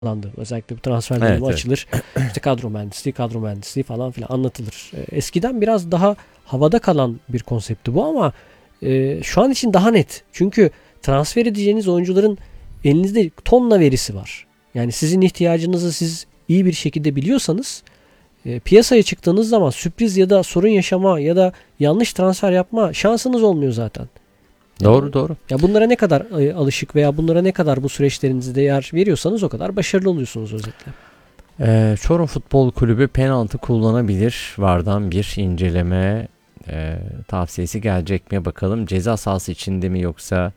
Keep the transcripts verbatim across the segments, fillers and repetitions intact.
alandı. Özellikle bu transfer Evet, dönemi evet. açılır. İşte kadro mühendisliği, kadro mühendisliği falan filan anlatılır. E, Eskiden biraz daha havada kalan bir konseptti bu ama e, şu an için daha net. Çünkü transfer edeceğiniz oyuncuların elinizde tonla verisi var. Yani sizin ihtiyacınızı siz iyi bir şekilde biliyorsanız e, piyasaya çıktığınız zaman sürpriz ya da sorun yaşama ya da yanlış transfer yapma şansınız olmuyor zaten. Doğru doğru. Ya bunlara ne kadar e, alışık veya bunlara ne kadar bu süreçlerinizde yer veriyorsanız o kadar başarılı oluyorsunuz özetle. Ee, Çorum Futbol Kulübü penaltı kullanabilir. VAR'dan bir inceleme e, tavsiyesi gelecek mi bakalım. Ceza sahası içinde mi yoksa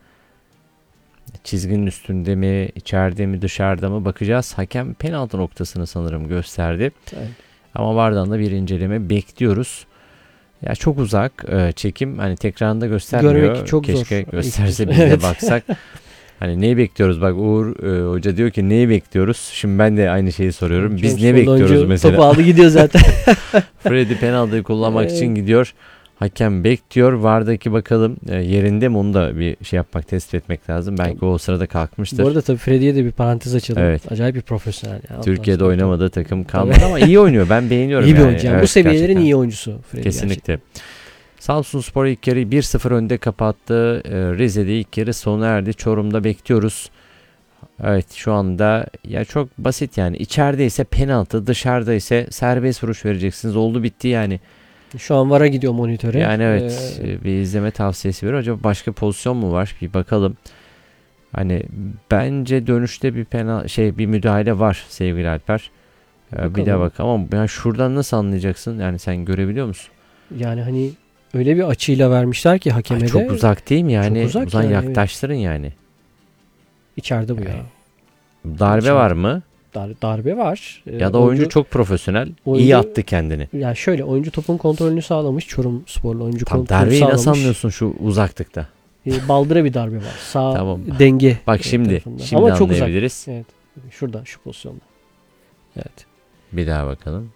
çizginin üstünde mi, içeride mi, dışarıda mı bakacağız. Hakem penaltı noktasını sanırım gösterdi. Evet. Ama VAR'dan da bir inceleme bekliyoruz. Ya çok uzak e, çekim, hani tekrarında göstermiyor. Görmek çok Keşke zor. gösterse biz de Evet. baksak. Hani neyi bekliyoruz? Bak Uğur e, Hoca diyor ki neyi bekliyoruz? Şimdi ben de aynı şeyi soruyorum. Biz ne bekliyoruz mesela? Topu aldı gidiyor zaten. Freddy penaltıyı kullanmak Evet. için gidiyor. Hakem bekliyor. VAR'daki bakalım e, yerinde mi, onu da bir şey yapmak, tespit etmek lazım. Belki o sırada kalkmıştır. Bu arada tabii Freddy'ye de bir parantez açalım. Evet. Acayip bir profesyonel. Yani. Türkiye'de Ondan sonra- oynamadığı takım kalmadı ama iyi oynuyor. Ben beğeniyorum İyi bir yani. oyuncu. Yani. Evet, Bu seviyelerin gerçekten. iyi oyuncusu Freddy. Kesinlikle. Samsunspor ilk yarı bir sıfır önde kapattı. Ee, Rize'de ilk yarı sona erdi. Çorum'da bekliyoruz. Evet, şu anda ya çok basit yani. İçerideyse penaltı, dışarıda ise serbest vuruş vereceksiniz. Oldu bitti yani. Gerçekten. Şu an VAR'a gidiyor monitöre. Yani evet, Ee, bir izleme tavsiyesi veriyor. Acaba başka pozisyon mu var? Bir bakalım. Hani bence dönüşte bir penal şey bir müdahale var sevgili Alper. Ee, bir Bakalım. de bak ama yani şuradan nasıl anlayacaksın? Yani sen görebiliyor musun? yani hani öyle bir açıyla vermişler ki hakeme Ay, de. çok uzak değil mi yani? Çok uzak Uzan yani, yaklaştırın yani. İçeride bu ya. Darbe İçeride. var mı? Dar- darbe var. Ee, Ya da oyuncu çok profesyonel. oyuncu- iyi attı kendini. Yani şöyle oyuncu topun kontrolünü sağlamış. Çorum Sporlu oyuncu Tam kontrolünü darbeyi sağlamış. nasıl anlıyorsun şu uzaklıkta? Ee, baldıra bir darbe var. Sağ Tamam. denge. Bak şimdi, tarafında. şimdi Ama çok uzak. anlayabiliriz. Evet. Şurada şu pozisyonda. Evet. Bir daha bakalım.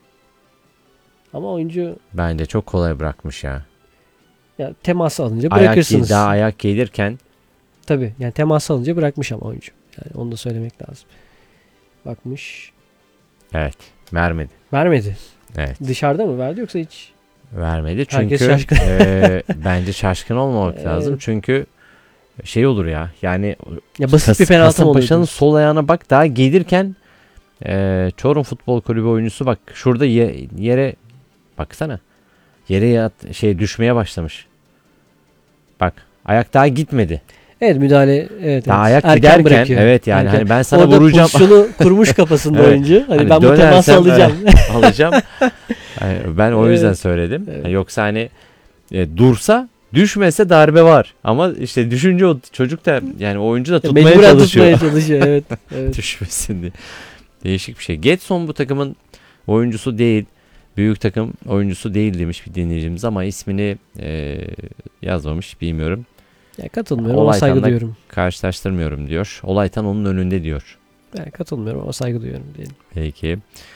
Ama oyuncu Bence çok kolay bırakmış ya. ya temas alınca Ayak bırakırsınız. daha ayak gelirken Tabii. Yani temas alınca bırakmış ama oyuncu. Yani onu da söylemek lazım. Bakmış. evet vermedi. Vermedi. Evet. Dışarıda mı verdi yoksa hiç? Vermedi Herkes çünkü şaşkın. e, bence şaşkın olmamak Evet. lazım. Çünkü şey olur ya yani Ya basit Kas- bir penaltı mı Kasımpaşa'nın oluyor? sol ayağına bak, daha gelirken e, Çorum Futbol Kulübü oyuncusu bak şurada ye- yere baksana. Yere yat, şey düşmeye başlamış. Bak ayak daha gitmedi. Evet müdahale evet. Daha evet. ayak Erken giderken bırakıyor. evet yani Erken. hani ben sana Orada vuracağım. pozisyonu kurmuş kafasında Evet. oyuncu. Hani, Hani ben bu teması dönersem, alacağım. evet, alacağım. Yani ben o yüzden Evet. söyledim. Evet. Yani yoksa hani e, dursa, düşmese darbe var. Ama işte düşünce o çocuk da yani oyuncu da tutmaya Mecburen çalışıyor. tutmaya çalışıyor. Evet. evet. Düşmesin diye. Değişik bir şey. Getson bu takımın oyuncusu değil. Büyük takım oyuncusu değil demiş bir dinleyicimiz ama ismini e, yazmamış, bilmiyorum. Yani katılmıyorum ama saygı Olaytan'la duyuyorum. karşılaştırmıyorum diyor. Olaytan onun önünde diyor. Yani katılmıyorum ama saygı duyuyorum diyelim. Peki.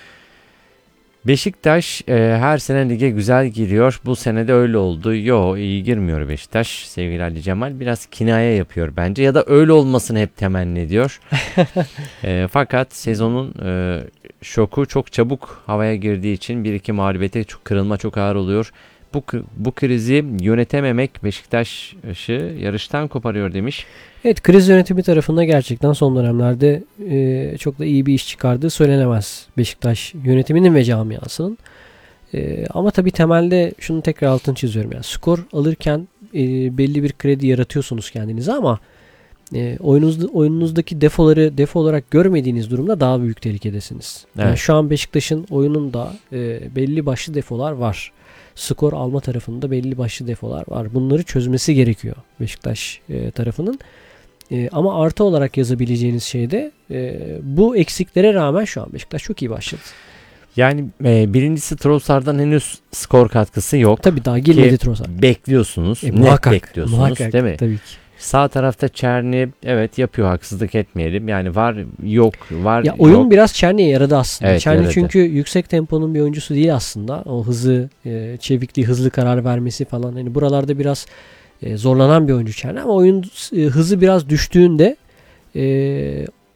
Beşiktaş e, her sene lige güzel giriyor. Bu sene de öyle oldu. Yo, iyi girmiyor Beşiktaş. Sevgili Ali Cemal biraz kinaya yapıyor bence. Ya da öyle olmasını hep temenni ediyor. e, fakat sezonun e, şoku çok çabuk havaya girdiği için bir iki mağlubiyete çok kırılma çok ağır oluyor. Bu kı- bu krizi yönetememek Beşiktaş'ı yarıştan koparıyor demiş. Evet kriz yönetimi tarafında gerçekten son dönemlerde e, çok da iyi bir iş çıkardığı söylenemez. Beşiktaş yönetiminin ve camiasının. E, ama tabii temelde şunu tekrar altını çiziyorum. Yani skor alırken e, belli bir kredi yaratıyorsunuz kendinize ama e, oyunuzda, oyununuzdaki defoları defo olarak görmediğiniz durumda daha büyük tehlikedesiniz. Yani Evet. şu an Beşiktaş'ın oyununda e, belli başlı defolar var. Skor alma tarafında belli başlı defolar var. Bunları çözmesi gerekiyor Beşiktaş e, tarafının. E, ama artı olarak yazabileceğiniz şey de e, bu eksiklere rağmen şu an Beşiktaş çok iyi başladı. Yani e, birincisi Trossard'dan henüz skor katkısı yok. Tabii daha girmedi Ki Trossard. Bekliyorsunuz. E, net muhakkak, bekliyorsunuz muhakkak, değil mi? tabii ki. Sağ tarafta Çerni evet yapıyor, haksızlık etmeyelim. Yani var yok var Ya oyun yok. biraz Çerni'ye yaradı aslında. Evet, Çerni yaradı. çünkü yüksek temponun bir oyuncusu değil aslında. O hızı, e, çevikliği, hızlı karar vermesi falan. Hani buralarda biraz e, zorlanan bir oyuncu Çerni ama oyun e, hızı biraz düştüğünde e,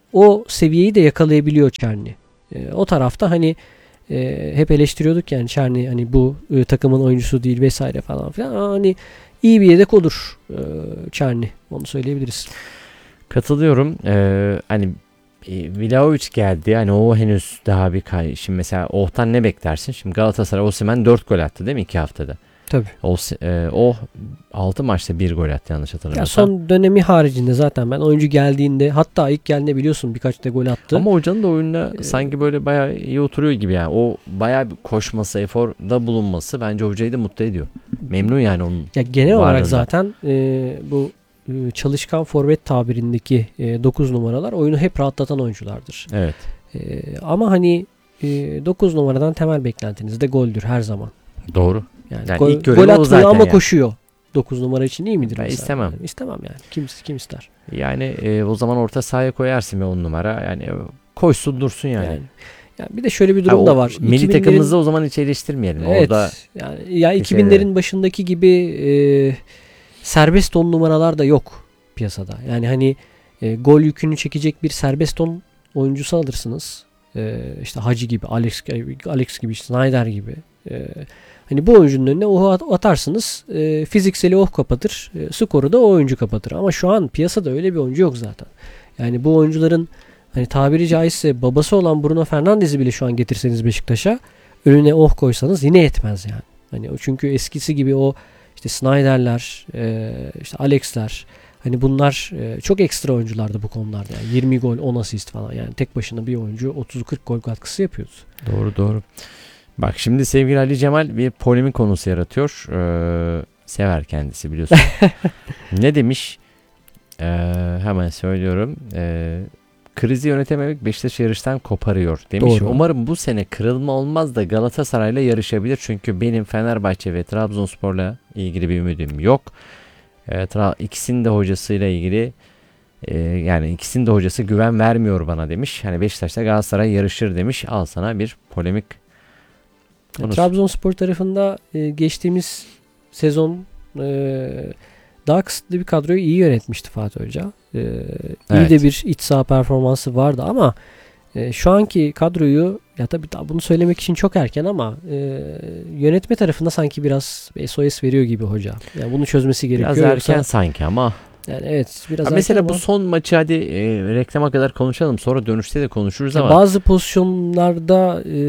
o seviyeyi de yakalayabiliyor Çerni. E, o tarafta hani e, hep eleştiriyorduk yani Çerni hani bu e, takımın oyuncusu değil vesaire falan filan. Ama hani iyi bir yedek olur e, Çerni. Onu söyleyebiliriz. Katılıyorum. Ee, hani e, Vlahovic geldi. Hani o henüz daha bir kay. Şimdi mesela Oh'tan ne beklersin? Şimdi Galatasaray Osimhen dört gol attı değil mi iki haftada? Tabii. O, e, o altı maçta bir gol attı yanlış Ya hatırlamıyorsam. son dönemi haricinde zaten ben oyuncu geldiğinde hatta ilk geldiğinde biliyorsun birkaç da gol attı. Ama hocanın da oyununa Ee, sanki böyle bayağı iyi oturuyor gibi yani. O bayağı bir koşması, eforda bulunması bence hocayı da mutlu ediyor. Memnun yani onun. Ya genel olarak varlığından. zaten e, bu e, çalışkan forvet tabirindeki e, dokuz numaralar oyunu hep rahatlatan oyunculardır. Evet. E, ama hani e, dokuz numaradan temel beklentiniz de goldür her zaman. Doğru. Yani, Yani gol, ilk görevi gol o atmıyor zaten ama yani. koşuyor. dokuz numara için iyi midir? Ben mesela? istemem. Yani istemem yani. Kim, kim ister? Yani e, o zaman orta sahaya koyarsın ve on numara. Yani e, koşsun dursun yani. Yani. Ya bir de şöyle bir Ha, durum o da var. Milli iki binlerin takımımızda o zaman hiç eleştirmeyelim. Evet. Orada Yani ya bir iki binlerin başındaki gibi e, serbest on numaralar da yok piyasada. Yani hani e, gol yükünü çekecek bir serbest on oyuncusu alırsınız. E, işte Hacı gibi, Alex gibi, Alex gibi, Snyder gibi. E, hani bu oyuncunun önüne o at- atarsınız. E, fizikseli o kapatır. E, skoru da o oyuncu kapatır. Ama şu an piyasada öyle bir oyuncu yok zaten. Yani bu oyuncuların hani tabiri caizse babası olan Bruno Fernandes'i bile şu an getirseniz Beşiktaş'a önüne oh koysanız yine yetmez yani. Hani o çünkü eskisi gibi o işte Snyder'ler, e, işte Alex'ler hani bunlar e, çok ekstra oyunculardı bu konularda. Yani yirmi gol, on asist falan. Yani tek başına bir oyuncu otuz kırk gol katkısı yapıyordu. doğru doğru. Bak şimdi sevgili Ali Cemal bir polemik konusu yaratıyor. Ee, sever kendisi biliyorsun. Ne demiş? Ee, hemen söylüyorum. Ee, krizi yönetememek Beşiktaş'ı yarıştan koparıyor demiş. Doğru. Umarım bu sene kırılma olmaz da Galatasaray'la yarışabilir. Çünkü benim Fenerbahçe ve Trabzonspor'la ilgili bir ümidim yok. Ee, tra- ikisinin de hocasıyla ilgili e, yani ikisinin de hocası güven vermiyor bana demiş. Hani Beşiktaş'ta Galatasaray yarışır demiş. Al sana bir polemik. Yani konusu. Trabzonspor tarafında e, geçtiğimiz sezon e, daha kısıtlı bir kadroyu iyi yönetmişti Fatih Hoca. E, iyi Evet. de bir iç saha performansı vardı ama e, şu anki kadroyu ya tabii daha bunu söylemek için çok erken ama e, yönetme tarafında sanki biraz S O S veriyor gibi hoca. Yani bunu çözmesi gerekiyor. Biraz erken Yoksa, sanki ama. yani evet biraz Ha, erken mesela ama bu son maçı hadi e, reklama kadar konuşalım. Sonra dönüşte de konuşuruz ya ama. bazı pozisyonlarda e,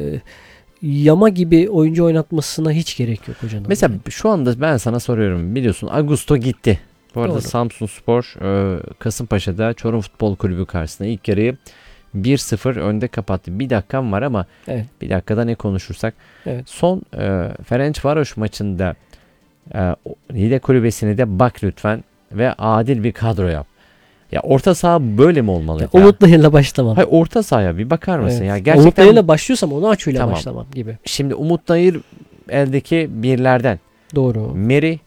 yama gibi oyuncu oynatmasına hiç gerek yok hocanın. Mesela Yani. şu anda ben sana soruyorum. Biliyorsun Augusto gitti. Bu arada Doğru. Samsunspor e, Kasımpaşa'da Çorum Futbol Kulübü karşısında ilk yarıyı bir sıfır önde kapattı. Bir dakikam var ama Evet. bir dakikada ne konuşursak. Evet. Son e, Ferencvaros maçında e, Lille Kulübesi'ne de bak lütfen ve adil bir kadro yap. Ya orta saha böyle mi olmalı? Ya, Ya? Umut'la başlamam. Hayır orta sahaya bir bakar mısın? Evet. Ya gerçekten Umut'la başlıyorsam onu açıyla Tamam. başlamam gibi. şimdi Umut Nayır eldeki birlerden. Doğru. Meri,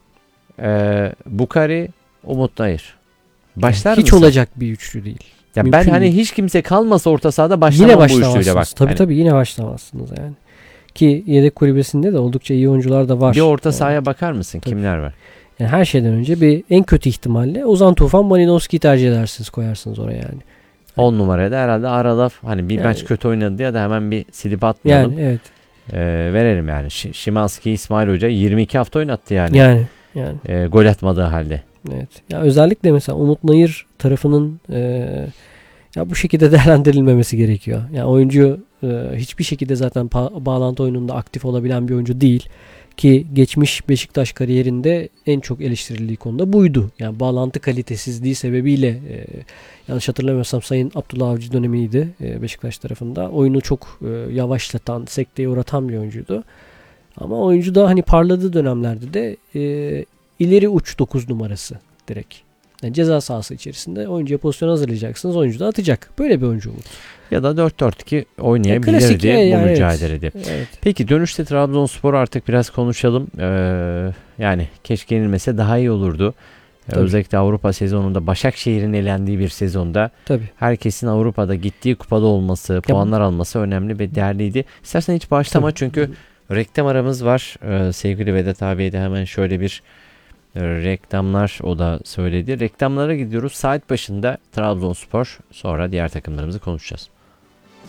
e, Bukari, Umut Nayır. Başlar Hiç mısın? olacak bir üçlü değil. Ya ben mümkün hani değil. hiç kimse kalmasa orta sahada başlamam Yine bu üçlüyle başlamazsınız. bak. Tabii Hani tabii yine başlamazsınız yani. Ki yedek kulübesinde de oldukça iyi oyuncular da var. bir orta Yani, sahaya bakar mısın? Tabii. Kimler var? yani her şeyden önce bir en kötü ihtimalle Ozan Tufan Malinowski'yi tercih edersiniz koyarsınız oraya yani. on numaraya da herhalde arada hani bir Yani- maç kötü oynadı diye de hemen bir silip atmayalım. Yani evet. E, verelim yani. Ş- Şimanski, İsmail Hoca yirmi iki hafta oynattı yani. Yani yani E, gol atmadığı halde. evet. Ya özellikle mesela Umut Nayır tarafının e, ya bu şekilde değerlendirilmemesi gerekiyor. Yani oyuncu e, hiçbir şekilde zaten pa- bağlantı oyununda aktif olabilen bir oyuncu değil. Ki geçmiş Beşiktaş kariyerinde en çok eleştirildiği konuda buydu. Yani bağlantı kalitesizliği sebebiyle e, yanlış hatırlamıyorsam Sayın Abdullah Avcı dönemiydi e, Beşiktaş tarafında. Oyunu çok e, yavaşlatan, sekteye uğratan bir oyuncuydu. Ama oyuncu da hani parladığı dönemlerde de e, ileri uç dokuz numarası direkt. Yani ceza sahası içerisinde oyuncuya pozisyon hazırlayacaksınız. Oyuncu da atacak. Böyle bir oyuncu Umut. Ya da dört dört iki Ya oynayabilirdi klasik, bu e, yani evet. mücadelede. Evet. Peki dönüşte Trabzonspor artık biraz konuşalım. Ee, yani keşke yenilmese daha iyi olurdu. Ee, Tabii. özellikle Avrupa sezonunda Başakşehir'in elendiği bir sezonda Tabii. herkesin Avrupa'da gittiği kupada olması, puanlar alması önemli ve değerliydi. İstersen hiç başlama Tabii. çünkü reklam aramız var. Ee, sevgili Vedat abiye de hemen şöyle bir Reklamlar o da söyledi. Reklamlara gidiyoruz. Saat başında Trabzonspor, sonra diğer takımlarımızı konuşacağız.